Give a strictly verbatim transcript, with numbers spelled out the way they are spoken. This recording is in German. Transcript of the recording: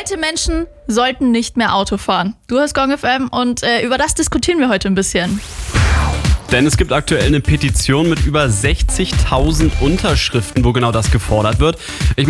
Alte Menschen sollten nicht mehr Auto fahren. Du hörst Gong F M und äh, über das diskutieren wir heute ein bisschen. Denn es gibt aktuell eine Petition mit über sechzigtausend Unterschriften, wo genau das gefordert wird. Ich